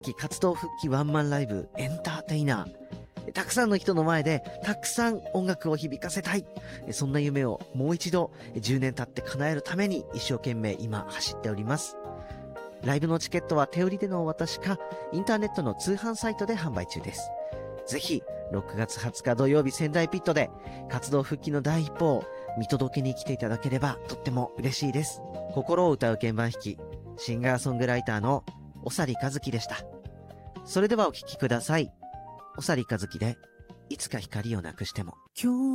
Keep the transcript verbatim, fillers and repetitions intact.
活動復帰ワンマンライブエンターテイナー。たくさんの人の前でたくさん音楽を響かせたい。そんな夢をもう一度じゅうねん経って叶えるために一生懸命今走っております。ライブのチケットは手売りでのお渡しかインターネットの通販サイトで販売中です。ぜひろくがつはつか土曜日仙台ピットで活動復帰の第一歩を見届けに来ていただければとっても嬉しいです。心を歌う鍵盤弾きシンガーソングライターの長利和樹でした。それではお聴きください。長利和樹でいつか光をなくしても。今日